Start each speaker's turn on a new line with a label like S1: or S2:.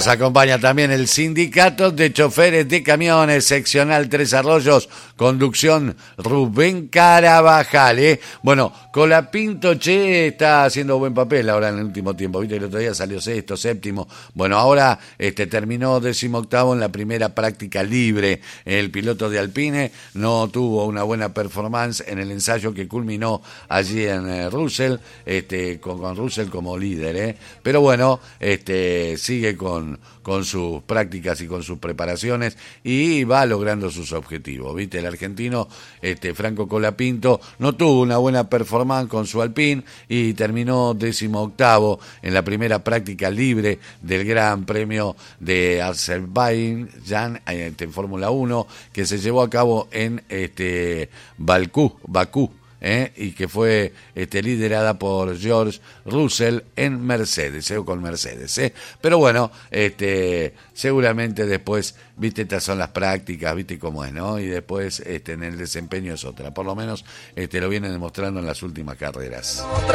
S1: Nos acompaña también el Sindicato de Choferes de Camiones, seccional Tres Arroyos, conducción Rubén Carabajal. Bueno, Colapinto, está haciendo buen papel ahora en el último tiempo. Viste, el otro día salió sexto, séptimo. Bueno, ahora terminó 18º en la primera práctica libre. El piloto de Alpine no tuvo una buena performance en el ensayo que culminó allí en Russell, con Russell como líder, pero bueno, sigue con sus prácticas y con sus preparaciones y va logrando sus objetivos, ¿viste? El argentino Franco Colapinto no tuvo una buena performance con su Alpine y terminó 18º en la primera práctica libre del Gran Premio de Azerbaiyán en Fórmula 1 que se llevó a cabo en Bakú. Y que fue liderada por George Russell en Mercedes, con Mercedes. Pero bueno, seguramente después, viste, estas son las prácticas, viste cómo es, ¿no? Y después en el desempeño es otra. Por lo menos lo vienen demostrando en las últimas carreras.